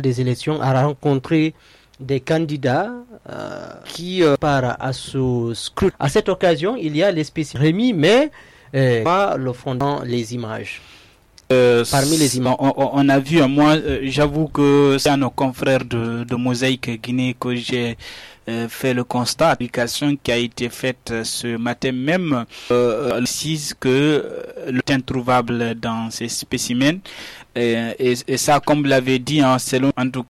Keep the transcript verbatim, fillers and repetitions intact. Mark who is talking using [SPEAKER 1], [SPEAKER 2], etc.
[SPEAKER 1] des élections a rencontré des candidats euh, qui euh, partent à ce scrutin. À cette occasion, il y a les spécialistes Rémi, mais euh, pas le fondant les images.
[SPEAKER 2] Euh, Parmi les images, on, on, on a vu, moi, euh, j'avoue que c'est à nos confrères de, de Mosaïque Guinée que j'ai euh, fait le constat. L'application qui a été faite ce matin même euh, précise que le est introuvable dans ces spécimens. Et, et, et ça, comme vous l'avez dit, hein, selon en tout